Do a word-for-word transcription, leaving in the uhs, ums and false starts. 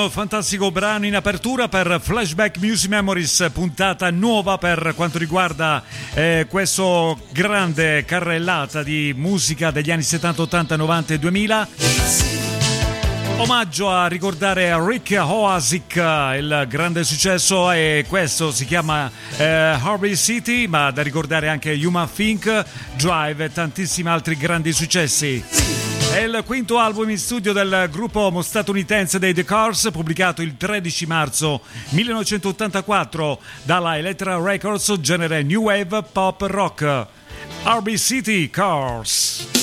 un fantastico brano in apertura per Flashback Music Memories, puntata nuova per quanto riguarda eh, questo grande carrellata di musica degli anni settanta, ottanta, novanta e duemila. Omaggio a ricordare Rick Ocasek, il grande successo, e questo si chiama eh, Harvey City, ma da ricordare anche Human Think, Drive e tantissimi altri grandi successi. È il quinto album in studio del gruppo statunitense dei The Cars, pubblicato il tredici marzo millenovecentottantaquattro dalla Elektra Records, genere New Wave Pop Rock. Harvey City Cars.